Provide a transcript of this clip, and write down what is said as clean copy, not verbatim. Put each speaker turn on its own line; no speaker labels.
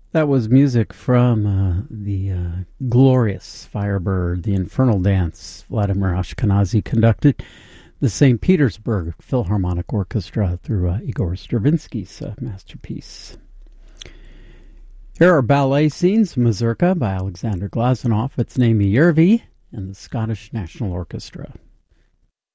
That was music from the glorious Firebird, the Infernal Dance, Vladimir Ashkenazy conducted the St. Petersburg Philharmonic Orchestra through Igor Stravinsky's masterpiece. Here are ballet scenes, Mazurka by Alexander Glazunov. It's Naimi Järvi and the Scottish National Orchestra.